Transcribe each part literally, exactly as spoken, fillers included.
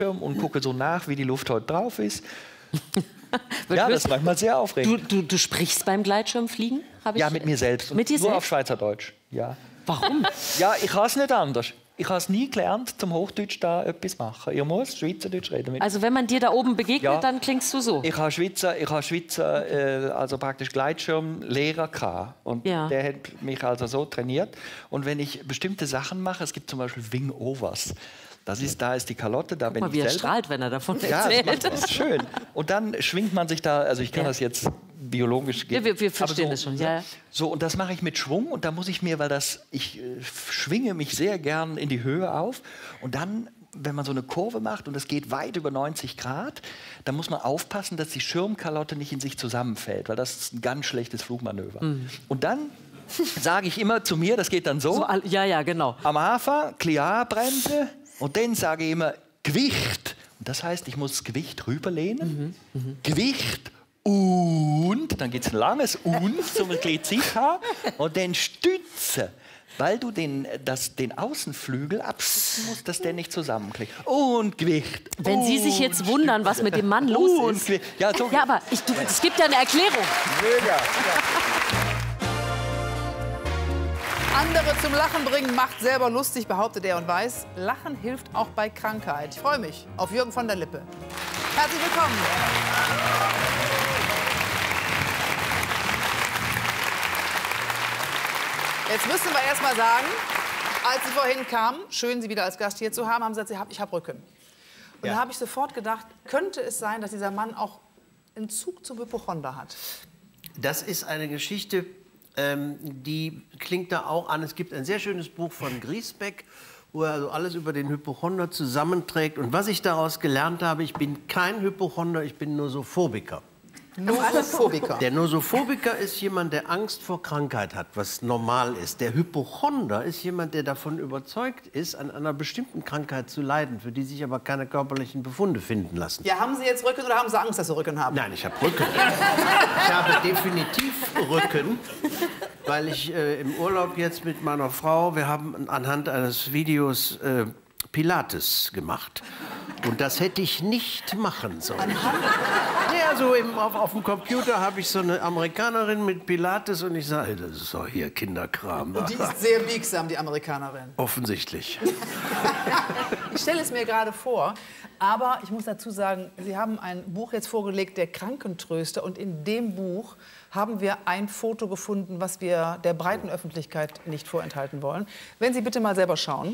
und gucke so nach, wie die Luft heute drauf ist. Ja, das ist manchmal sehr aufregend. Du, du, du sprichst beim Gleitschirmfliegen? Hab ich Ja, mit mir selbst. Mit dir Nur selbst? auf Schweizerdeutsch. Ja. Warum? Ja, ich kann es nicht anders. Ich habe es nie gelernt, zum Hochdeutsch da etwas machen. Ich muss Schweizerdeutsch reden. Mit Also wenn man dir da oben begegnet, ja. dann klingst du so? Ich habe Schweizer, ich habe Schweizer äh, also praktisch Gleitschirmlehrer gehabt. Und Ja. der hat mich also so trainiert. Und wenn ich bestimmte Sachen mache, es gibt zum Beispiel Wing-Overs. Das ist, da ist die Kalotte, da Guck bin mal, ich wie er selber. strahlt, wenn er davon Ja, das, erzählt. macht, das ist schön. Und dann schwingt man sich da, also ich kann Ja. das jetzt biologisch geben. Ja, wir, wir verstehen aber das schon, ja. So, und das mache ich mit Schwung und da muss ich mir, weil das, ich äh, schwinge mich sehr gern in die Höhe auf und dann, wenn man so eine Kurve macht und es geht weit über neunzig Grad, dann muss man aufpassen, dass die Schirmkalotte nicht in sich zusammenfällt, weil das ist ein ganz schlechtes Flugmanöver. Mhm. Und dann sage ich immer zu mir, das geht dann so, so all, ja, ja, genau. am Anfang Kliarbremse und dann sage ich immer Gewicht. Und das heißt, ich muss das Gewicht rüberlehnen, mhm. Mhm. Gewicht und, dann geht es ein langes und, so ein bisschen Zeit haben, und dann stützen, weil du den, das, den Außenflügel abstützen musst, dass der nicht zusammenklickt. Und Gewicht. Wenn Sie sich jetzt wundern, was mit dem Mann los ist. Ja, so ja, aber ich, du, es gibt ja eine Erklärung. Mega. Ja. Andere zum Lachen bringen, macht selber lustig, behauptet er und weiß, Lachen hilft auch bei Krankheit. Ich freue mich auf Jürgen von der Lippe. Herzlich willkommen. Jetzt müssen wir erst mal sagen, als Sie vorhin kamen, schön, Sie wieder als Gast hier zu haben, haben Sie gesagt, ich habe Rücken. Und Ja. da habe ich sofort gedacht, könnte es sein, dass dieser Mann auch einen Zug zum Hypochonder hat? Das ist eine Geschichte, ähm, die klingt da auch an. Es gibt ein sehr schönes Buch von Griesbeck, wo er also alles über den Hypochonder zusammenträgt. Und was ich daraus gelernt habe, ich bin kein Hypochonder, ich bin Nosophobiker. Nosophobiker. Der Nosophobiker ist jemand, der Angst vor Krankheit hat, was normal ist. Der Hypochonder ist jemand, der davon überzeugt ist, an einer bestimmten Krankheit zu leiden, für die sich aber keine körperlichen Befunde finden lassen. Ja, haben Sie jetzt Rücken oder haben Sie Angst, dass Sie Rücken haben? Nein, ich habe Rücken. Ich habe definitiv Rücken, weil ich äh, im Urlaub jetzt mit meiner Frau, wir haben anhand eines Videos äh, Pilates gemacht. Und das hätte ich nicht machen sollen. Ja, so im, auf, auf dem Computer habe ich so eine Amerikanerin mit Pilates und ich sage, das ist doch hier Kinderkram. Und die ist sehr biegsam, die Amerikanerin. Offensichtlich. Ich stelle es mir gerade vor, aber ich muss dazu sagen, Sie haben ein Buch jetzt vorgelegt, der Krankentröster. Und in dem Buch haben wir ein Foto gefunden, was wir der breiten Öffentlichkeit nicht vorenthalten wollen. Wenn Sie bitte mal selber schauen.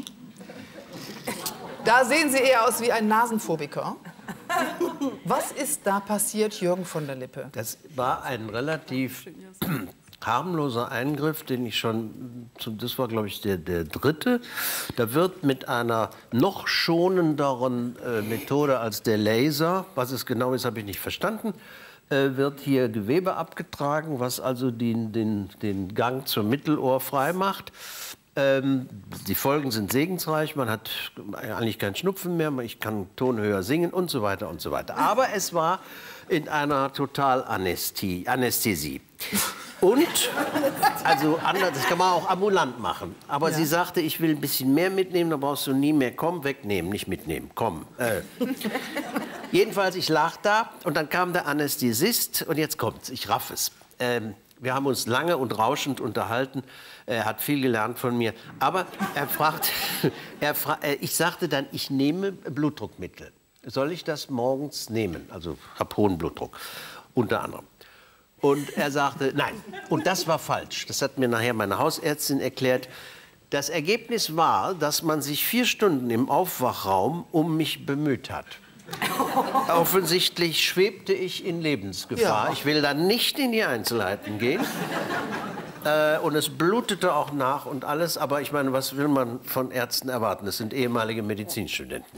Da sehen Sie eher aus wie ein Nasenphobiker. Was ist da passiert, Jürgen von der Lippe? Das war ein relativ harmloser Eingriff, den ich schon, das war glaube ich der, der dritte. Da wird mit einer noch schonenderen äh, Methode als der Laser, was es genau ist, habe ich nicht verstanden, äh, wird hier Gewebe abgetragen, was also den, den, den Gang zum Mittelohr frei macht. Ähm, die Folgen sind segensreich, man hat eigentlich keinen Schnupfen mehr, ich kann tonhöher singen und so weiter und so weiter. Aber es war in einer Totalanästhesie. Anästhesie. Und, also anders, das kann man auch ambulant machen. Aber ja. Sie sagte, ich will ein bisschen mehr mitnehmen, da brauchst du nie mehr. Komm, wegnehmen, nicht mitnehmen, komm. Äh. Jedenfalls, ich lag da und dann kam der Anästhesist und jetzt kommt's, ich raff es. Ähm, wir haben uns lange und rauschend unterhalten. Er hat viel gelernt von mir. Aber er fragt, er fra ich sagte dann, ich nehme Blutdruckmittel. Soll ich das morgens nehmen? Also habe hohen Blutdruck, unter anderem. Und er sagte, nein. Und das war falsch. Das hat mir nachher meine Hausärztin erklärt. Das Ergebnis war, dass man sich vier Stunden im Aufwachraum um mich bemüht hat. Offensichtlich schwebte ich in Lebensgefahr. Ja. Ich will da nicht in die Einzelheiten gehen. Äh, und es blutete auch nach und alles. Aber ich meine, was will man von Ärzten erwarten? Das sind ehemalige Medizinstudenten.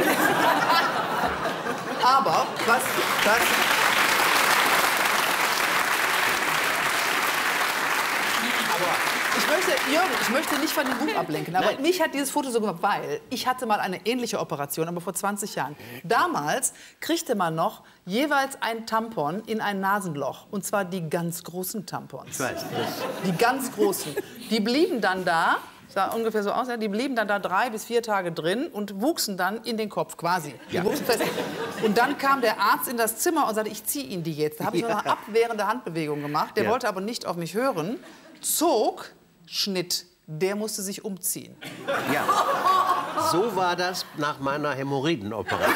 Aber was... was Ich möchte, Jürgen, ich möchte nicht von dem Buch ablenken, aber Nein. mich hat dieses Foto so gemacht, weil ich hatte mal eine ähnliche Operation, aber vor zwanzig Jahren. Damals kriegte man noch jeweils ein Tampon in ein Nasenloch, und zwar die ganz großen Tampons. Ich weiß. Die ganz großen. Die blieben dann da sah ungefähr so aus. Ja, die blieben dann da drei bis vier Tage drin und wuchsen dann in den Kopf quasi. Die wuchsen fest. Und dann kam der Arzt in das Zimmer und sagte, ich ziehe Ihnen die jetzt. Da habe ich so eine abwehrende Handbewegung gemacht. Der Ja. wollte aber nicht auf mich hören. Zog, Schnitt. Der musste sich umziehen. Ja, so war das nach meiner Hämorrhoidenoperation.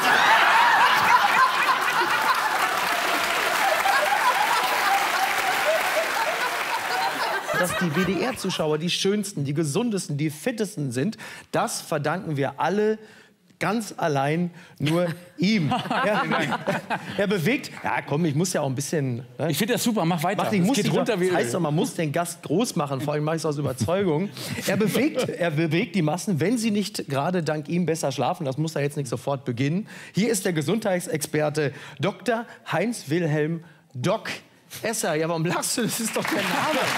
Dass die W D R-Zuschauer die schönsten, die gesundesten, die fittesten sind, das verdanken wir alle ganz allein nur ihm. Er, er bewegt, ja komm, ich muss ja auch ein bisschen... Ne? Ich finde das super, mach weiter. Mach, ich Es muss geht dich runter doch, wie das heißt Öl. doch, man muss den Gast groß machen, vor allem mache ich es aus Überzeugung. Er bewegt, er bewegt die Massen, wenn sie nicht gerade dank ihm besser schlafen. Das muss er jetzt nicht sofort beginnen. Hier ist der Gesundheitsexperte Doktor Heinz-Wilhelm Doc Esser. Ja, warum lachst du? Das ist doch der Name.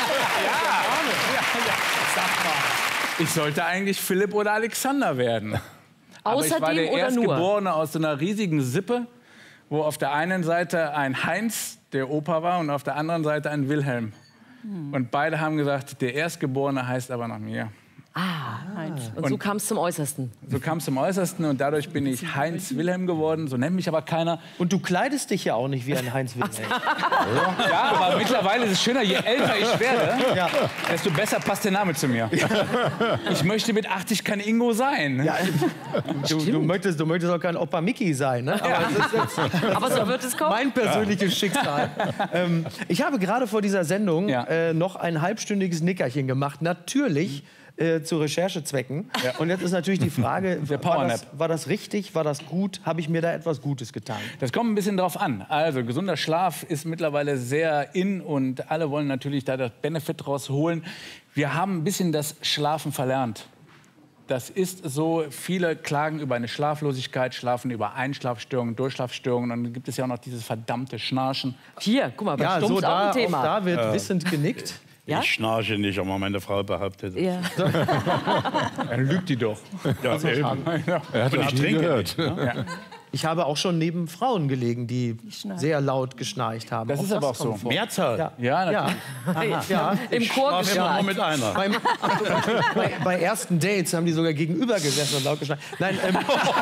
Sag mal. Ich sollte eigentlich Philipp oder Alexander werden. Aber ich war Außerdem der oder Erstgeborene aus so einer riesigen Sippe, wo auf der einen Seite ein Heinz, der Opa war, und auf der anderen Seite ein Wilhelm. Und beide haben gesagt, der Erstgeborene heißt aber nach mir. Ah, und so kam es zum Äußersten. So kam es zum Äußersten und dadurch bin ich Heinz Wilhelm geworden. So nennt mich aber keiner. Und du kleidest dich ja auch nicht wie ein Heinz-Wilhelm. Ja, aber mittlerweile ist es schöner, je älter ich werde, Ja. desto besser passt der Name zu mir. Ich möchte mit achtzig kein Ingo sein. Ja, du, du, möchtest, du möchtest auch kein Opa Mickey sein, ne? Aber das ist jetzt Aber so wird es kommen. mein persönliches Schicksal. ähm, ich habe gerade vor dieser Sendung Ja. äh, noch ein halbstündiges Nickerchen gemacht. Natürlich äh, zu Recherchezwecken. Und jetzt ist natürlich die Frage, Der war Powernap. das, war das richtig, war das gut? Habe ich mir da etwas Gutes getan? Das kommt ein bisschen drauf an. Also gesunder Schlaf ist mittlerweile sehr in und alle wollen natürlich da das Benefit draus holen. Wir haben ein bisschen das Schlafen verlernt. Das ist so, viele klagen über eine Schlaflosigkeit, schlafen über Einschlafstörungen, Durchschlafstörungen und dann gibt es ja auch noch dieses verdammte Schnarchen. Hier, guck mal, bei Ja, Stumpf so ist auch da, ein auch Thema. da wird wissend genickt. Ja? Ich schnarche nicht, aber meine Frau behauptet. Ja. Dann lügt die doch. Ja, eben. Er hat Und ich trinke gehört. Ich habe auch schon neben Frauen gelegen, die sehr laut geschnarcht haben. Das ist aber auch so. kommt vor. Mehrzahl. Ja. Ja, Ja. natürlich. Ja. Im Chor Schlaf immer nur geschnarcht. mit einer. Beim, bei, bei ersten Dates haben die sogar gegenüber gesessen und laut geschnarcht. Nein, ähm,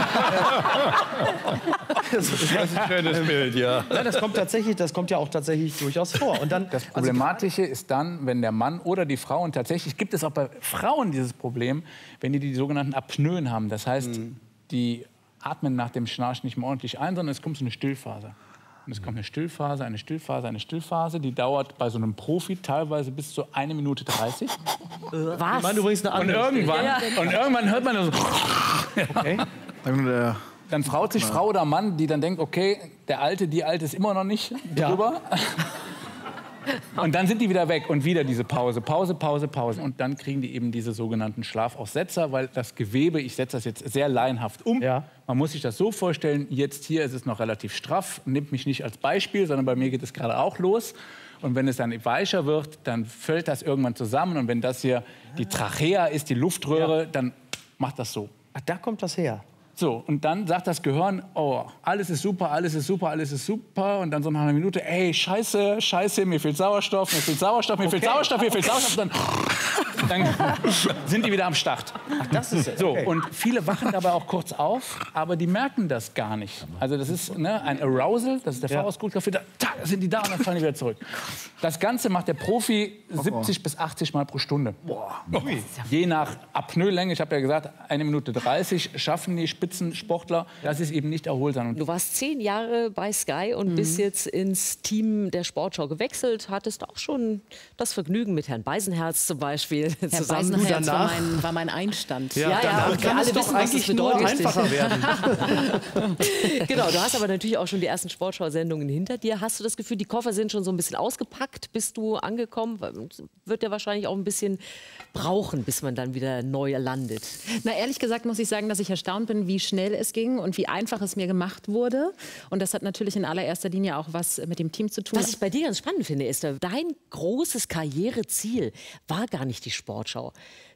das, Das ist ein schönes Bild, ja. nein, das kommt tatsächlich, das kommt ja auch tatsächlich durchaus vor. Und dann, Das Problematische ist dann, wenn der Mann oder die Frau, und tatsächlich gibt es auch bei Frauen dieses Problem, wenn die die sogenannten Apnoen haben. Das heißt, die atmen nach dem Schnarchen nicht mehr ordentlich ein, sondern es kommt so eine Stillphase. Und es kommt eine Stillphase, eine Stillphase, eine Stillphase. Die dauert bei so einem Profi teilweise bis zu eine Minute dreißig. ich Was? meine übrigens eine Und andere. irgendwann, und irgendwann hört man so, Okay. dann fraut sich Frau oder Mann, die dann denkt, okay, der Alte, die Alte ist immer noch nicht Ja. drüber. Und dann sind die wieder weg und wieder diese Pause, Pause, Pause, Pause. Und dann kriegen die eben diese sogenannten Schlafaussetzer, weil das Gewebe, ich setze das jetzt sehr laienhaft um, Ja. man muss sich das so vorstellen, jetzt hier ist es noch relativ straff, nimmt mich nicht als Beispiel, sondern bei mir geht es gerade auch los. Und wenn es dann weicher wird, dann fällt das irgendwann zusammen. Und wenn das hier die Trachea ist, die Luftröhre, dann macht das so. Ach, da kommt das her. So, und dann sagt das Gehirn, oh, alles ist super, alles ist super, alles ist super. Und dann so nach einer Minute, ey, scheiße, scheiße, mir fehlt Sauerstoff, mir fehlt Sauerstoff, mir fehlt Sauerstoff, mir fehlt Sauerstoff. Dann, dann sind die wieder am Start. Ach, das ist es. So, Okay. und viele wachen dabei auch kurz auf, aber die merken das gar nicht. Also das ist ne, ein Arousal, das ist der Ja. Fachausdruck dafür, da ta, sind die da und dann fallen die wieder zurück. Das Ganze macht der Profi siebzig bis achtzig Mal pro Stunde. Je nach Apnoe-Länge, ich habe ja gesagt, eine Minute dreißig schaffen die Spitzensportler. Das ist eben nicht erholsam. Und Du warst zehn Jahre bei Sky und bist jetzt ins Team der Sportschau gewechselt. Hattest auch schon das Vergnügen mit Herrn Beisenherz zum Beispiel Herr zusammen. Beisenherz war danach- mein, war mein Einstand. Ja, ja, Danach und wir kann alle es doch wissen, was das eigentlich nur bedeutet. einfacher werden. Genau, du hast aber natürlich auch schon die ersten Sportschau-Sendungen hinter dir. Hast du das Gefühl, die Koffer sind schon so ein bisschen ausgepackt? Bist du angekommen? Wird ja wahrscheinlich auch ein bisschen brauchen, bis man dann wieder neu landet. Na, ehrlich gesagt muss ich sagen, dass ich erstaunt bin, wie schnell es ging und wie einfach es mir gemacht wurde. Und das hat natürlich in allererster Linie auch was mit dem Team zu tun. Was ich bei dir ganz spannend finde, ist, dein großes Karriereziel war gar nicht die Sportschau.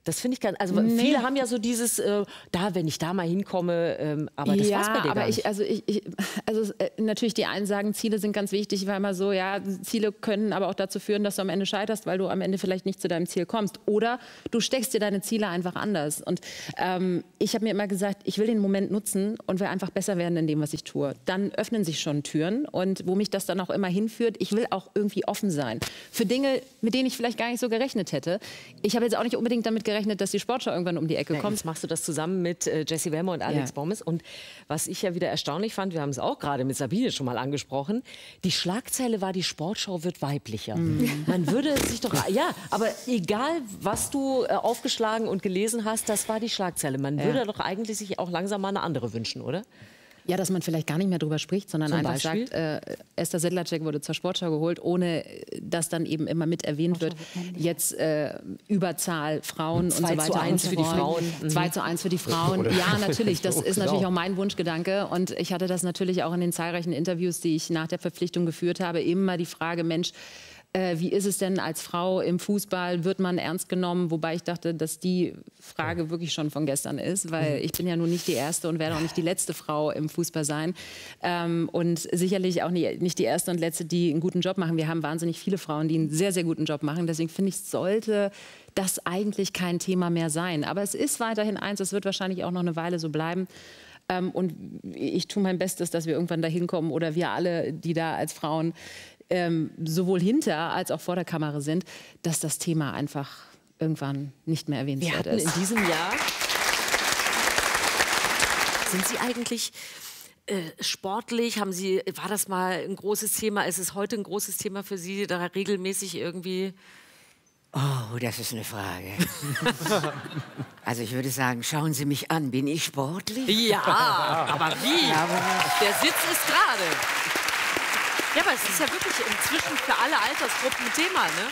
Das finde ich ganz, also nee. viele haben ja so dieses, äh, da, wenn ich da mal hinkomme, ähm, aber das ja, war's bei dir aber gar nicht. Ich, also ich, ich, also äh, natürlich die einen sagen, Ziele sind ganz wichtig, weil immer so, ja, Ziele können aber auch dazu führen, dass du am Ende scheiterst, weil du am Ende vielleicht nicht zu deinem Ziel kommst. Oder du steckst dir deine Ziele einfach anders. Und ähm, ich habe mir immer gesagt, ich will den Moment nutzen und will einfach besser werden in dem, was ich tue. Dann öffnen sich schon Türen und wo mich das dann auch immer hinführt, ich will auch irgendwie offen sein. Für Dinge, mit denen ich vielleicht gar nicht so gerechnet hätte. Ich habe jetzt auch nicht unbedingt damit gerechnet, dass die Sportschau irgendwann um die Ecke ja, kommt. Jetzt machst du das zusammen mit äh, Jessie Wemmer und Alex ja. Bommes. Und was ich ja wieder erstaunlich fand, wir haben es auch gerade mit Sabine schon mal angesprochen, die Schlagzeile war, die Sportschau wird weiblicher. Mhm. Man würde sich doch, ja, aber egal, was du äh, aufgeschlagen und gelesen hast, das war die Schlagzeile. Man ja. würde doch eigentlich sich auch langsam mal eine andere wünschen, oder? Ja, dass man vielleicht gar nicht mehr drüber spricht, sondern Zum einfach Beispiel? sagt, äh, Esther Sedlacek wurde zur Sportschau geholt, ohne dass dann eben immer mit erwähnt wird, jetzt äh, Überzahl Frauen und so weiter. zwei zu eins für die Frauen. zwei zu eins für die Frauen. Oder ja, natürlich, das so, ist genau. natürlich auch mein Wunschgedanke. Und ich hatte das natürlich auch in den zahlreichen Interviews, die ich nach der Verpflichtung geführt habe, immer die Frage, Mensch, Äh, wie ist es denn als Frau im Fußball? Wird man ernst genommen? Wobei ich dachte, dass die Frage wirklich schon von gestern ist, weil ich bin ja nun nicht die erste und werde auch nicht die letzte Frau im Fußball sein. Ähm, und sicherlich auch nie, nicht die erste und letzte, die einen guten Job machen. Wir haben wahnsinnig viele Frauen, die einen sehr, sehr guten Job machen. Deswegen finde ich, sollte das eigentlich kein Thema mehr sein. Aber es ist weiterhin eins, es wird wahrscheinlich auch noch eine Weile so bleiben. Ähm, und ich tue mein Bestes, dass wir irgendwann dahin kommen oder wir alle, die da als Frauen Ähm, sowohl hinter als auch vor der Kamera sind, dass das Thema einfach irgendwann nicht mehr erwähnenswert wir hatten ist. In diesem Jahr sind Sie eigentlich äh, sportlich? Haben Sie, war das mal ein großes Thema? Ist es heute ein großes Thema für Sie, da regelmäßig irgendwie? Oh, das ist eine Frage. Also ich würde sagen, schauen Sie mich an, bin ich sportlich? Ja, aber wie? Aber der Sitz ist gerade. Ja, aber es ist ja wirklich inzwischen für alle Altersgruppen ein Thema, ne?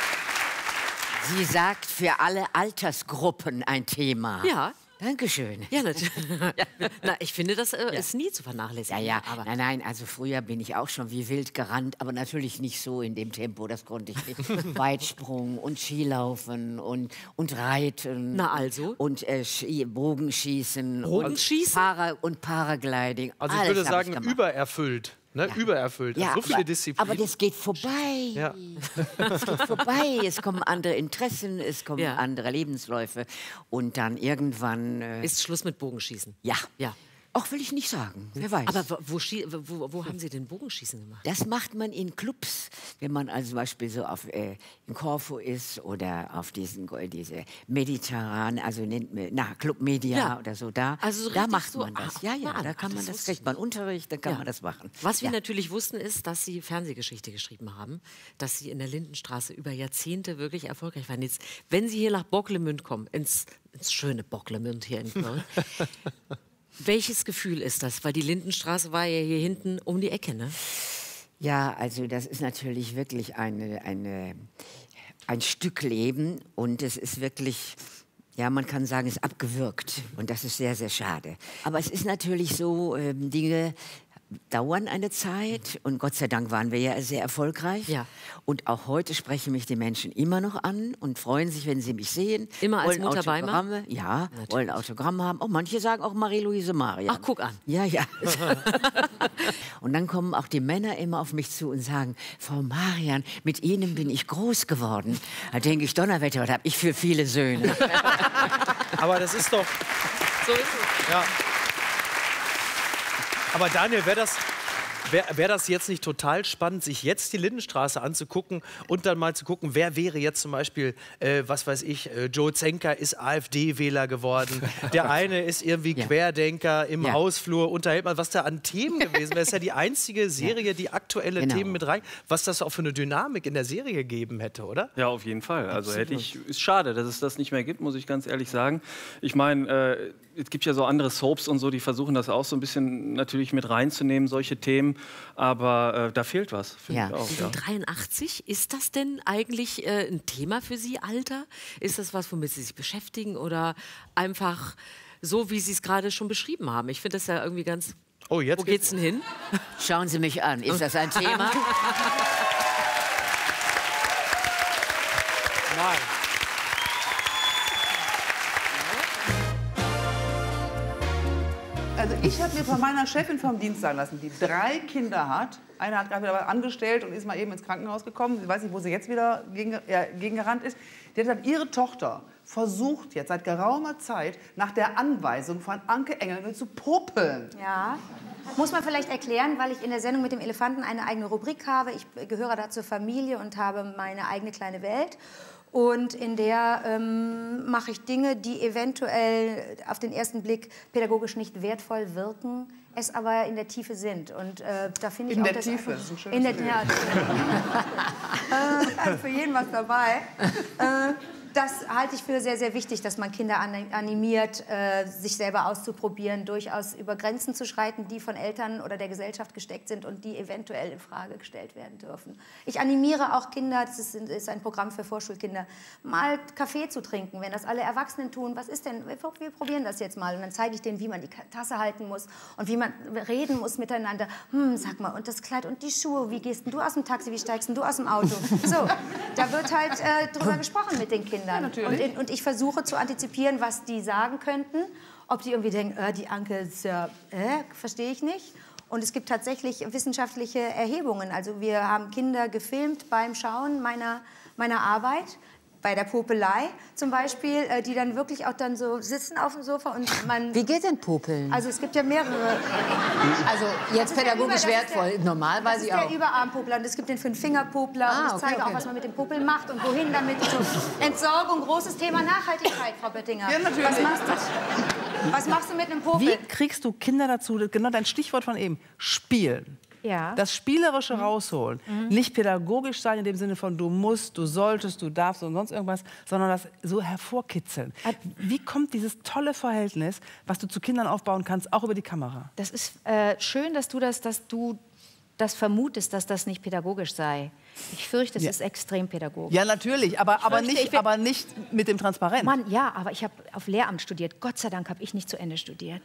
sie sagt, für alle Altersgruppen ein Thema. Ja. Dankeschön. Ja, natürlich. Na, ich finde, das äh, ja. ist nie zu vernachlässigen. Ja, ja, aber nein, nein, also früher bin ich auch schon wie wild gerannt, aber natürlich nicht so in dem Tempo, das konnte ich nicht. Weitsprung und Skilaufen und, und Reiten. Na also? Und äh, Ski, Bogenschießen. Bogenschießen? Und, Para, und Paragliding. Also ich Alles würde sagen, ich übererfüllt. Ne? Ja. Übererfüllt. Ja, so viele aber, Disziplinen. aber das geht vorbei. Ja. Es geht vorbei. Es kommen andere Interessen, es kommen ja. andere Lebensläufe. Und dann irgendwann... Äh, ist Schluss mit Bogenschießen? Ja. Ja. Auch will ich nicht sagen, wer weiß. Aber wo, wo, wo haben Sie denn Bogenschießen gemacht? Das macht man in Clubs, wenn man also zum Beispiel so auf, äh, in Korfu ist oder auf diesen, diese mediterran, also nennt man, na, Club Media ja. oder so, da, also so da macht so, man das. Ah, ja, ja, ah, da kann ach, man das das, kriegt man Unterricht, da kann ja. man das machen. Was wir ja. natürlich wussten, ist, dass Sie Fernsehgeschichte geschrieben haben, dass Sie in der Lindenstraße über Jahrzehnte wirklich erfolgreich waren. Jetzt, wenn Sie hier nach Bocklemünd kommen, ins, ins schöne Bocklemünd hier in Köln, welches Gefühl ist das? Weil die Lindenstraße war ja hier hinten um die Ecke, ne? Ja, also das ist natürlich wirklich eine, eine, ein Stück Leben und es ist wirklich, ja, man kann sagen, es ist abgewürgt und das ist sehr, sehr schade. Aber es ist natürlich so, ähm, Dinge dauern eine Zeit und Gott sei Dank waren wir ja sehr erfolgreich. Ja. Und auch heute sprechen mich die Menschen immer noch an und freuen sich, wenn sie mich sehen. Immer als wollen Mutter Beimer? Autogramme, ja, Natürlich. wollen Autogramm haben. Oh, manche sagen auch Marie-Louise Marian. Ach, guck an. Ja, ja. Und dann kommen auch die Männer immer auf mich zu und sagen, Frau Marian, mit Ihnen bin ich groß geworden. Da denke ich, Donnerwetter, was habe ich für viele Söhne. Aber das ist doch... So ist es. Ja. Aber Daniel, wäre das, wär, wär das jetzt nicht total spannend, sich jetzt die Lindenstraße anzugucken und dann mal zu gucken, wer wäre jetzt zum Beispiel, äh, was weiß ich, äh, Joe Zenker ist AfD-Wähler geworden, der eine ist irgendwie Ja. Querdenker im Ja. Hausflur, unterhält man, was da an Themen gewesen wäre. Das ist ja die einzige Serie, die aktuelle Genau. Themen mit rein, was das auch für eine Dynamik in der Serie gegeben hätte, oder? Ja, auf jeden Fall. Also hätte ich, ist schade, dass es das nicht mehr gibt, muss ich ganz ehrlich sagen. Ich meine, äh, es gibt ja so andere Soaps und so, die versuchen das auch so ein bisschen natürlich mit reinzunehmen, solche Themen. Aber äh, da fehlt was, finde Ja. ich auch. Sie sind Ja. dreiundachtzig. Ist das denn eigentlich äh, ein Thema für Sie, Alter? Ist das was, womit Sie sich beschäftigen oder einfach so, wie Sie es gerade schon beschrieben haben? Ich finde das ja irgendwie ganz... Oh, jetzt Wo geht's denn hin? Schauen Sie mich an, ist das ein Thema? Nein. Ich habe mir von meiner Chefin vom Dienst sagen lassen, die drei Kinder hat. Eine hat gerade wieder angestellt und ist mal eben ins Krankenhaus gekommen. Ich weiß nicht, wo sie jetzt wieder gegen, äh, gegengerannt ist. Die hat gesagt, ihre Tochter versucht jetzt seit geraumer Zeit nach der Anweisung von Anke Engelke zu popeln. Ja, muss man vielleicht erklären, weil ich in der Sendung mit dem Elefanten eine eigene Rubrik habe. Ich gehöre da zur Familie und habe meine eigene kleine Welt. Und in der ähm, mache ich Dinge, die eventuell auf den ersten Blick pädagogisch nicht wertvoll wirken, es aber in der Tiefe sind. Und äh, da finde ich in auch, der dass Tiefe, das ist ein schönes in der Bild. Ja, also für jeden was dabei. Äh, das halte ich für sehr, sehr wichtig, dass man Kinder animiert, äh, sich selber auszuprobieren, durchaus über Grenzen zu schreiten, die von Eltern oder der Gesellschaft gesteckt sind und die eventuell in Frage gestellt werden dürfen. Ich animiere auch Kinder, das ist, ist ein Programm für Vorschulkinder, mal Kaffee zu trinken, wenn das alle Erwachsenen tun. Was ist denn, wir probieren das jetzt mal. Und dann zeige ich denen, wie man die Tasse halten muss und wie man reden muss miteinander. Hm, sag mal, und das Kleid und die Schuhe, wie gehst denn du aus dem Taxi, wie steigst denn du aus dem Auto? So, da wird halt äh, drüber gesprochen mit den Kindern. Ja, und, in, und ich versuche zu antizipieren, was die sagen könnten. Ob die irgendwie denken, äh, die Anke ist ja, äh, verstehe ich nicht. Und es gibt tatsächlich wissenschaftliche Erhebungen. Also wir haben Kinder gefilmt beim Schauen meiner, meiner Arbeit. Bei der Popelei zum Beispiel, äh, die dann wirklich auch dann so sitzen auf dem Sofa und man... Wie geht denn Popeln? Also es gibt ja mehrere... Also jetzt pädagogisch wertvoll, normal weiß ich auch. Das ist der Überarmpopler und es gibt den Fünf-Finger-Popler Ah, und ich okay, zeige okay. auch, was man mit dem Popel macht und wohin damit. So. Entsorgung, großes Thema Nachhaltigkeit, Frau Böttinger. Ja, natürlich. Was machst du, was machst du mit einem Popel? Wie kriegst du Kinder dazu, genau dein Stichwort von eben, spielen? Ja. Das Spielerische rausholen. Mhm. Nicht pädagogisch sein in dem Sinne von du musst, du solltest, du darfst und sonst irgendwas, sondern das so hervorkitzeln. Wie kommt dieses tolle Verhältnis, was du zu Kindern aufbauen kannst, auch über die Kamera? Das ist äh, schön, dass du das, dass du das vermutest, dass das nicht pädagogisch sei. Ich fürchte, es Ja. ist extrem pädagogisch. Ja, natürlich, aber, aber, fürchte, nicht, ich will- aber nicht mit dem Transparent. Mann, ja, aber ich habe auf Lehramt studiert. Gott sei Dank habe ich nicht zu Ende studiert.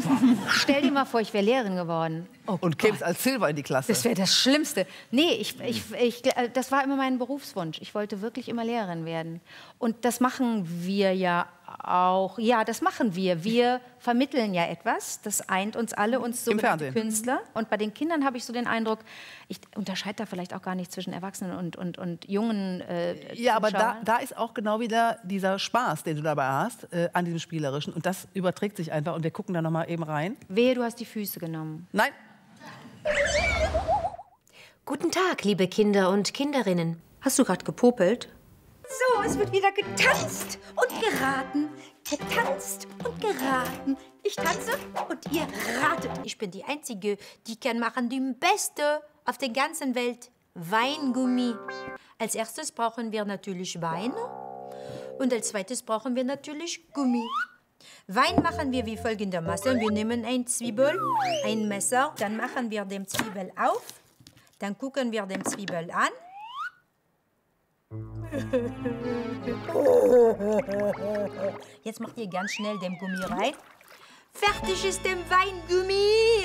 Stell dir mal vor, ich wäre Lehrerin geworden. Oh Und kämst als Silber in die Klasse. Das wäre das Schlimmste. Nee, ich, ich, ich, äh, das war immer mein Berufswunsch. Ich wollte wirklich immer Lehrerin werden. Und das machen wir ja auch. Ja, das machen wir. Wir vermitteln ja etwas. Das eint uns alle, uns sogenannte Fernsehen. Künstler. Und bei den Kindern habe ich so den Eindruck, ich unterscheide da vielleicht auch gar nicht zwischen Erwachsenen und, und, und jungen äh, Ja, aber da, Zuschauern. da ist auch genau wieder dieser Spaß, den du dabei hast, äh, an diesem Spielerischen. Und das überträgt sich einfach. Und wir gucken da noch mal eben rein. Wehe, du hast die Füße genommen. Nein. Guten Tag, liebe Kinder und Kinderinnen. Hast du gerade gepopelt? So, es wird wieder getanzt und geraten. Getanzt und geraten. Ich tanze und ihr ratet. Ich bin die Einzige, die kann machen die Beste auf der ganzen Welt. Weingummi. Als erstes brauchen wir natürlich Wein. Und als zweites brauchen wir natürlich Gummi. Wein machen wir wie folgendermaßen. Wir nehmen ein Zwiebel, ein Messer, dann machen wir den Zwiebel auf. Dann gucken wir den Zwiebel an. Jetzt macht ihr ganz schnell den Gummi rein. Fertig ist der Weingummi.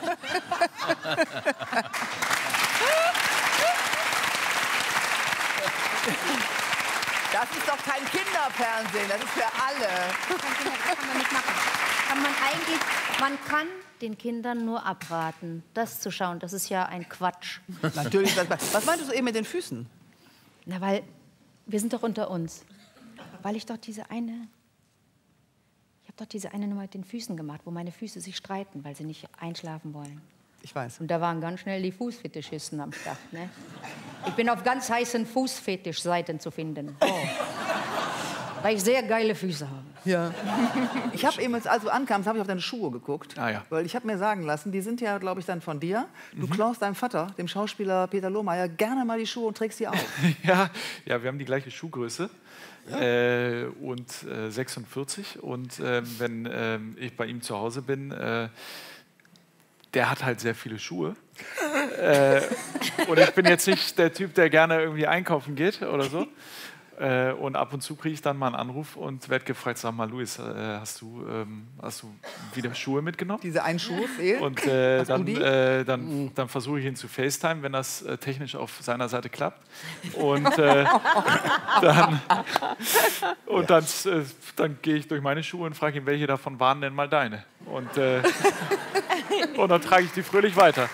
Das ist doch kein Kinderfernsehen, das ist für alle. Das kann man nicht machen. Kann man eigentlich, man kann den Kindern nur abraten, das zu schauen. Das ist ja ein Quatsch. Natürlich. Was, was meintest du eben mit den Füßen? Na, weil wir sind doch unter uns. Weil ich doch diese eine, ich habe doch diese eine Nummer mit den Füßen gemacht, wo meine Füße sich streiten, weil sie nicht einschlafen wollen. Ich weiß. Und da waren ganz schnell die Fußfetischisten am Start. Ne? Ich bin auf ganz heißen Fußfetischseiten zu finden. Oh. Weil ich sehr geile Füße habe. Ja. Ich habe eben, als du ankamst, habe ich auf deine Schuhe geguckt. Ah, ja. Weil ich habe mir sagen lassen, die sind ja, glaube ich, dann von dir. Du klaust deinem Vater, dem Schauspieler Peter Lohmeier, gerne mal die Schuhe und trägst sie auf. Ja, ja, wir haben die gleiche Schuhgröße. Äh, und äh, sechsundvierzig. Und äh, wenn äh, ich bei ihm zu Hause bin, äh, der hat halt sehr viele Schuhe. äh, und ich bin jetzt nicht der Typ, der gerne irgendwie einkaufen geht oder so. Äh, und ab und zu kriege ich dann mal einen Anruf und werde gefragt, sag mal, Luis, äh, hast, du, ähm, hast du wieder Schuhe mitgenommen? Diese einen Schuhe fehlen? Und äh, Hast du dann, die? äh, dann, dann versuche ich ihn zu FaceTime, wenn das äh, technisch auf seiner Seite klappt. Und äh, dann, und dann, äh, dann gehe ich durch meine Schuhe und frage ihn, welche davon waren denn mal deine? Und, äh, und dann trage ich die fröhlich weiter.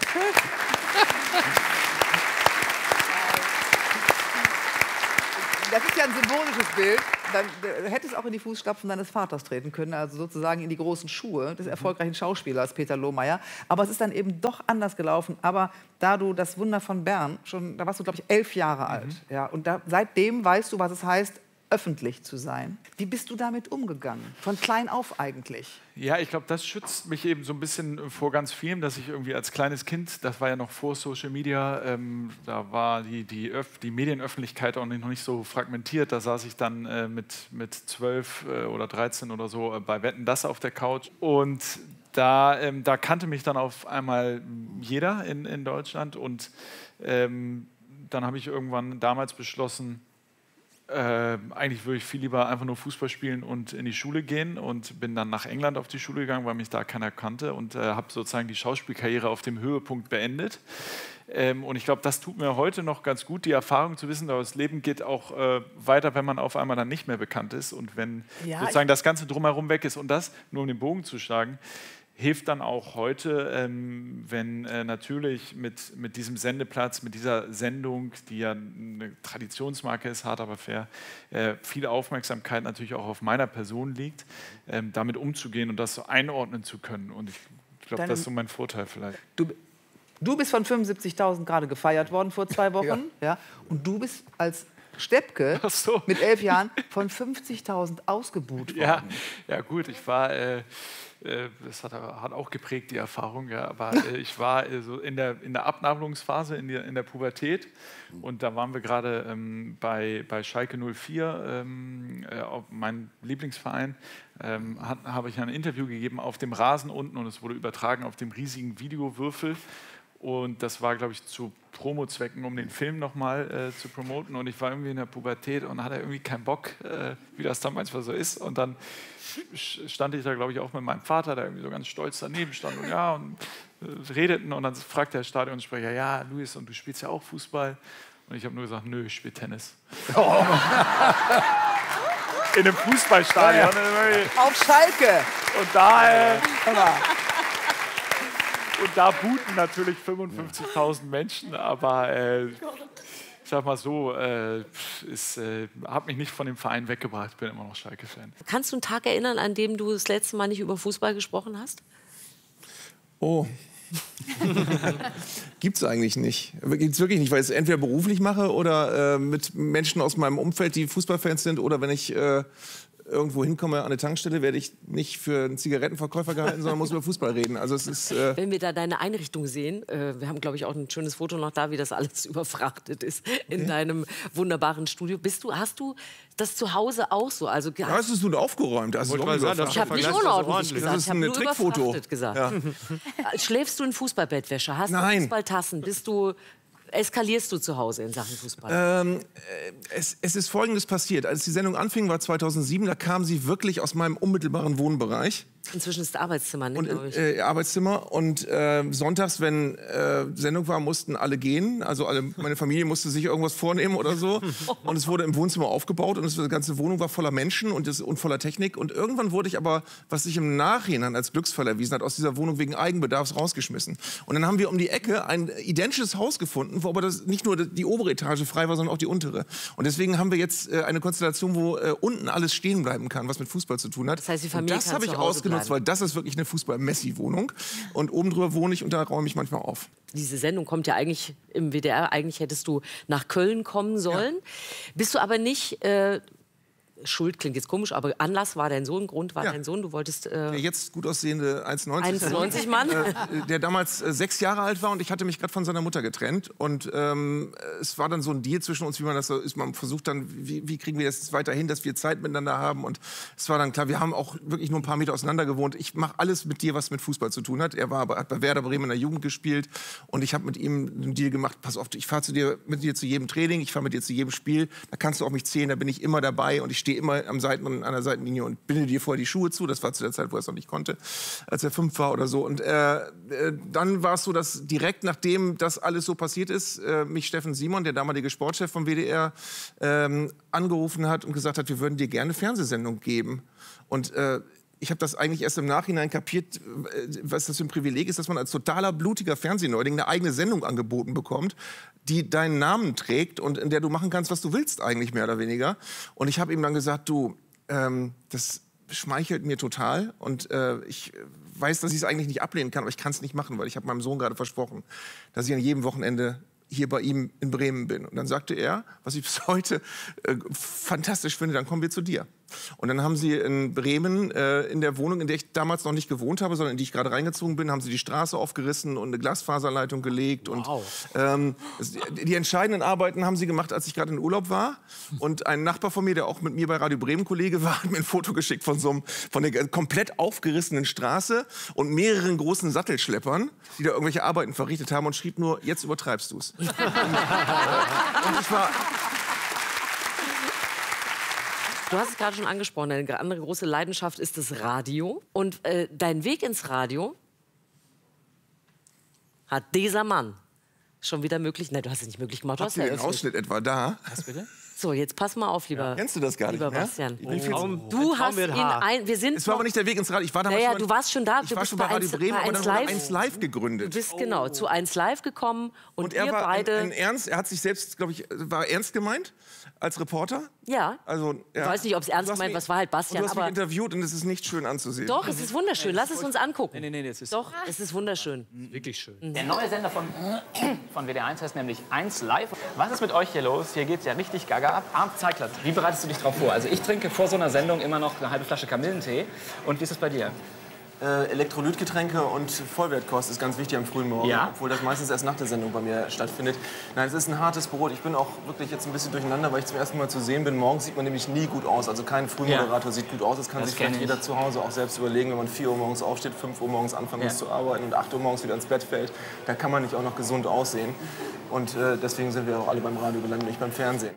Das ist ja ein symbolisches Bild. Dann äh, hätte es auch in die Fußstapfen deines Vaters treten können, also sozusagen in die großen Schuhe des erfolgreichen Schauspielers Peter Lohmeier. Aber es ist dann eben doch anders gelaufen. Aber da du das Wunder von Bern schon, da warst du, glaube ich, elf Jahre alt. Ja, und da, seitdem weißt du, was es heißt, öffentlich zu sein. Wie bist du damit umgegangen? Von klein auf eigentlich? Ja, ich glaube, das schützt mich eben so ein bisschen vor ganz vielem, dass ich irgendwie als kleines Kind, das war ja noch vor Social Media, ähm, da war die, die, Öf die Medienöffentlichkeit auch noch nicht so fragmentiert. Da saß ich dann äh, mit, mit zwölf äh, oder dreizehn oder so äh, bei Wetten, das auf der Couch. Und da, ähm, da kannte mich dann auf einmal jeder in, in Deutschland. Und ähm, dann habe ich irgendwann damals beschlossen, Äh, eigentlich würde ich viel lieber einfach nur Fußball spielen und in die Schule gehen und bin dann nach England auf die Schule gegangen, weil mich da keiner kannte und äh, habe sozusagen die Schauspielkarriere auf dem Höhepunkt beendet. Ähm, und ich glaube, das tut mir heute noch ganz gut, die Erfahrung zu wissen, das Leben geht auch äh, weiter, wenn man auf einmal dann nicht mehr bekannt ist und wenn Ja, sozusagen das Ganze drumherum weg ist. Und das, nur um den Bogen zu schlagen, hilft dann auch heute, ähm, wenn äh, natürlich mit, mit diesem Sendeplatz, mit dieser Sendung, die ja eine Traditionsmarke ist, hart aber fair, äh, viel Aufmerksamkeit natürlich auch auf meiner Person liegt, ähm, damit umzugehen und das so einordnen zu können. Und ich glaube, Deine- das ist so mein Vorteil vielleicht. Du, du bist von fünfundsiebzigtausend gerade gefeiert worden vor zwei Wochen. Ja. Und du bist als Steppke mit elf Jahren von fünfzigtausend ausgebuht worden. Ja, ja gut, ich war, äh, äh, das hat, hat auch geprägt, die Erfahrung, ja, aber äh, ich war äh, so in der, in der Abnabelungsphase, in der, in der Pubertät und da waren wir gerade ähm, bei, bei Schalke null vier, ähm, äh, auf mein Lieblingsverein, ähm, hat- habe ich ein Interview gegeben auf dem Rasen unten und es wurde übertragen auf dem riesigen Videowürfel. Und das war, glaube ich, zu Promo-Zwecken, um den Film nochmal äh, zu promoten. Und ich war irgendwie in der Pubertät und hatte irgendwie keinen Bock, äh, wie das dann manchmal so ist. Und dann sch- stand ich da, glaube ich, auch mit meinem Vater, der irgendwie so ganz stolz daneben stand und ja, und äh, redeten. Und dann fragte der Stadionsprecher, ja, Luis, und du spielst ja auch Fußball? Und ich habe nur gesagt, nö, ich spiele Tennis. Oh. In einem Fußballstadion. Auf Schalke. Und da... Äh, Und da booten natürlich fünfundfünfzigtausend Menschen, aber äh, ich sag mal so, äh, es äh, hat mich nicht von dem Verein weggebracht. Ich bin immer noch Schalke-Fan. Kannst du einen Tag erinnern, an dem du das letzte Mal nicht über Fußball gesprochen hast? Oh. Gibt's eigentlich nicht. Gibt's wirklich nicht, weil ich es entweder beruflich mache oder äh, mit Menschen aus meinem Umfeld, die Fußballfans sind, oder wenn ich äh, irgendwo hinkomme an eine Tankstelle, werde ich nicht für einen Zigarettenverkäufer gehalten, sondern muss über Fußball reden. Also es ist äh Wenn wir da deine Einrichtung sehen, äh, wir haben, glaube ich, auch ein schönes Foto noch da, wie das alles überfrachtet ist in deinem wunderbaren Studio. Bist du, hast du das zu Hause auch so? Also, ja, es ist nun aufgeräumt. Also Wollte es mal ist sagen, überfrachtet. ich habe nicht unordentlich gesagt, Das ist ich habe ein nur Trickfoto. überfrachtet gesagt. Ja. Schläfst du in Fußballbettwäsche? Hast Nein. du Fußballtassen? Bist du, eskalierst du zu Hause in Sachen Fußball? Ähm, äh, es, es ist Folgendes passiert. Als die Sendung anfing, war zweitausendsieben, da kam sie wirklich aus meinem unmittelbaren Wohnbereich. Inzwischen ist Arbeitszimmer, ne, glaube ich. Äh, Arbeitszimmer. Und äh, sonntags, wenn äh, Sendung war, mussten alle gehen. Also alle, meine Familie musste sich irgendwas vornehmen oder so. Und es wurde im Wohnzimmer aufgebaut und es, die ganze Wohnung war voller Menschen und, das, und voller Technik. Und irgendwann wurde ich aber, was sich im Nachhinein als Glücksfall erwiesen hat, aus dieser Wohnung wegen Eigenbedarfs rausgeschmissen. Und dann haben wir um die Ecke ein identisches Haus gefunden, wo aber das nicht nur die obere Etage frei war, sondern auch die untere. Und deswegen haben wir jetzt äh, eine Konstellation, wo äh, unten alles stehen bleiben kann, was mit Fußball zu tun hat. Das heißt, die Familie und das kann habe ich zu Hause ausgenutzt, bleiben. weil das ist wirklich eine Fußball-Messi-Wohnung. Und oben drüber wohne ich und da räume ich manchmal auf. Diese Sendung kommt ja eigentlich im W D R. Eigentlich hättest du nach Köln kommen sollen. Bist du aber nicht, äh, Schuld klingt jetzt komisch, aber Anlass war dein Sohn, Grund war Ja. dein Sohn. Du wolltest... Äh, Der jetzt gut aussehende eins neunzig eins neunzig Mann. Äh, der damals äh, sechs Jahre alt war und ich hatte mich gerade von seiner Mutter getrennt. Und ähm, es war dann so ein Deal zwischen uns, wie man das so ist. Man versucht dann, wie, wie kriegen wir das jetzt weiter hin, dass wir Zeit miteinander haben. Und es war dann klar, wir haben auch wirklich nur ein paar Meter auseinander gewohnt. Ich mache alles mit dir, was mit Fußball zu tun hat. Er war, hat bei Werder Bremen in der Jugend gespielt. Und ich habe mit ihm einen Deal gemacht, pass auf, ich fahre zu dir, mit dir zu jedem Training, ich fahre mit dir zu jedem Spiel. Da kannst du auf mich zählen, da bin ich immer dabei. Und ich stehe immer am Seiten an der Seitenlinie und binde dir vorher die Schuhe zu. Das war zu der Zeit, wo er es noch nicht konnte, als er fünf war oder so. Und äh, äh, dann war es so, dass direkt nachdem das alles so passiert ist, äh, mich Steffen Simon, der damalige Sportchef vom W D R, ähm, angerufen hat und gesagt hat, wir würden dir gerne eine Fernsehsendung geben. Und äh, ich habe das eigentlich erst im Nachhinein kapiert, was das für ein Privileg ist, dass man als totaler blutiger Fernsehneuling eine eigene Sendung angeboten bekommt, die deinen Namen trägt und in der du machen kannst, was du willst, eigentlich mehr oder weniger. Und ich habe ihm dann gesagt, du, ähm, das schmeichelt mir total und äh, ich weiß, dass ich es eigentlich nicht ablehnen kann, aber ich kann es nicht machen, weil ich habe meinem Sohn gerade versprochen, dass ich an jedem Wochenende hier bei ihm in Bremen bin. Und dann sagte er, was ich bis heute äh, fantastisch finde, dann kommen wir zu dir. Und dann haben sie in Bremen, äh, in der Wohnung, in der ich damals noch nicht gewohnt habe, sondern in die ich gerade reingezogen bin, haben sie die Straße aufgerissen und eine Glasfaserleitung gelegt. Wow. Und ähm, die, die entscheidenden Arbeiten haben sie gemacht, als ich gerade in Urlaub war. Und ein Nachbar von mir, der auch mit mir bei Radio Bremen Kollege war, hat mir ein Foto geschickt von so einem, von der komplett aufgerissenen Straße und mehreren großen Sattelschleppern, die da irgendwelche Arbeiten verrichtet haben und schrieb nur, jetzt übertreibst du's. und, äh, und ich war... Du hast es gerade schon angesprochen, deine andere große Leidenschaft ist das Radio. Und äh, dein Weg ins Radio hat dieser Mann schon wieder möglich... Nein, du hast es nicht möglich gemacht. Du hast Habt ihr den eröffnet. Ausschnitt etwa da? Was bitte? So, jetzt pass mal auf, lieber, Ja. Kennst du das gar nicht lieber mehr? Bastian. Ich bin viel Oh. zu- Du ein hast Traum mit ihn Haar. ein... Wir sind Es war aber nicht der Weg ins Radio. Ich war damals Naja, schon, du warst schon da. Ich du war bist schon bei bei Radio eins- Bremen, bei aber dann eins wurde Live. eins Live gegründet. Du bist genau zu eins Live gekommen und, Und er ihr war beide... in, in Ernst, er hat sich selbst, glaube ich, war ernst gemeint als Reporter. Ja. Also, ja. Ich weiß nicht, ob es ernst Du hast gemeint mich- war, es war halt Und Bastian. du hast mich Aber interviewt und es ist nicht schön anzusehen. doch, es ist wunderschön. Lass es uns angucken. Nee, nee, nee, das ist Doch, es ist wunderschön. wirklich schön. Der neue Sender von, von W D R eins heißt nämlich eins Live. Was ist mit euch hier los? Hier geht's ja richtig gaga ab. Arndt Zeigler, wie bereitest du dich drauf vor? Also ich trinke vor so einer Sendung immer noch eine halbe Flasche Kamillentee. Und wie ist es bei dir? Äh, Elektrolytgetränke und Vollwertkost ist ganz wichtig am frühen Morgen, Ja? obwohl das meistens erst nach der Sendung bei mir stattfindet. Nein, es ist ein hartes Brot. Ich bin auch wirklich jetzt ein bisschen durcheinander, weil ich zum ersten Mal zu sehen bin. Morgens sieht man nämlich nie gut aus. Also kein Frühmoderator Ja. sieht gut aus. Das kann Das sich vielleicht kenn ich. jeder zu Hause auch selbst überlegen, wenn man vier Uhr morgens aufsteht, fünf Uhr morgens anfangen Ja. muss zu arbeiten und acht Uhr morgens wieder ins Bett fällt. Da kann man nicht auch noch gesund aussehen. Und äh, deswegen sind wir auch alle beim Radio gelandet, nicht beim Fernsehen.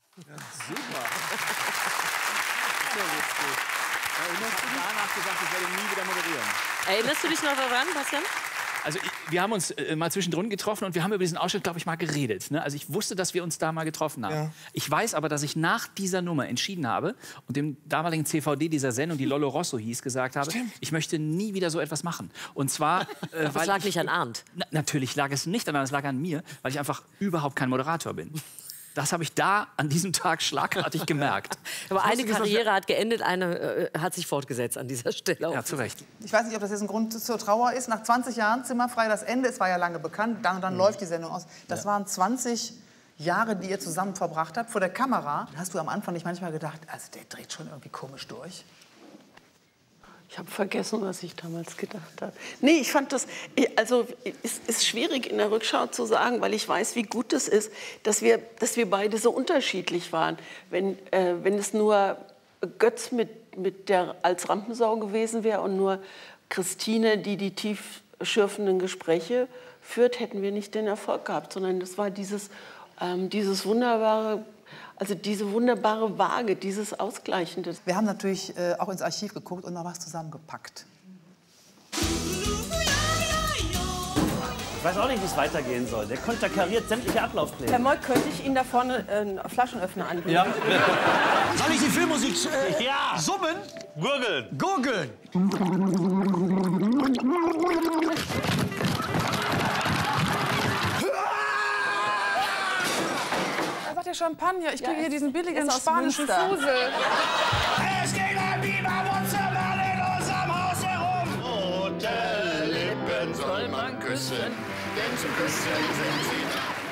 Danach gesagt, ich werde nie wieder moderieren. Erinnerst du dich noch daran, Bastian? Also ich, wir haben uns äh, mal zwischendrin getroffen und wir haben über diesen Ausschnitt, glaube ich, mal geredet. Ne? Also ich wusste, dass wir uns da mal getroffen haben. Ja. Ich weiß aber, dass ich nach dieser Nummer entschieden habe und dem damaligen C V D dieser Sendung, die Lollo Rosso hieß, gesagt habe, ich möchte nie wieder so etwas machen. Und zwar, äh, Das weil lag ich, nicht an Arndt. Na, natürlich lag es nicht an Arndt, es lag an mir, weil ich einfach überhaupt kein Moderator bin. Das habe ich da an diesem Tag schlagartig gemerkt. Aber eine Lustig ist, dass Karriere hat geendet, eine äh, hat sich fortgesetzt an dieser Stelle. Ja, zu Recht. Ich weiß nicht, ob das jetzt ein Grund zur Trauer ist. Nach zwanzig Jahren Zimmerfrei, das Ende, es war ja lange bekannt, dann, dann läuft die Sendung aus. Das waren zwanzig Jahre, die ihr zusammen verbracht habt. Vor der Kamera hast du am Anfang nicht manchmal gedacht, also der dreht schon irgendwie komisch durch. Ich habe vergessen, was ich damals gedacht habe. Nee, ich fand das, also es ist schwierig in der Rückschau zu sagen, weil ich weiß, wie gut es ist, dass wir, dass wir beide so unterschiedlich waren. Wenn, äh, wenn es nur Götz mit, mit der, als Rampensau gewesen wäre und nur Christine, die die tiefschürfenden Gespräche führt, hätten wir nicht den Erfolg gehabt, sondern das war dieses, ähm, dieses wunderbare, also diese wunderbare Waage, dieses Ausgleichende. Wir haben natürlich äh, auch ins Archiv geguckt und noch was zusammengepackt. Ich weiß auch nicht, wie es weitergehen soll. Der konterkariert sämtliche Ablaufpläne. Herr Moll, könnte ich Ihnen da vorne äh, einen Flaschenöffner anbieten? Ja. Soll ich die Filmmusik äh, Ja. summen? Gurgeln. Gurgeln. Da sagt der Champagner, ich kriege hier diesen billigen ist aus spanischen Münster. Fusel. Es geht ein Biber-Wunzermann in unserem Haus herum. Rote Lippen soll man küssen, denn zu küssen sind sie